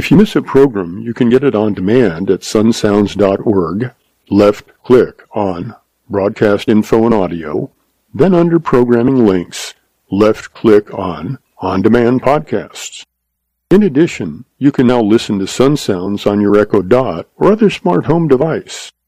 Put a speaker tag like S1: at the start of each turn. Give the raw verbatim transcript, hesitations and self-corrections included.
S1: If you miss a program, you can get it on demand at sun sounds dot org. Left-click on Broadcast Info and Audio, then under Programming Links, left-click on On-Demand Podcasts. In addition, you can now listen to Sun Sounds on your Echo Dot or other smart home device.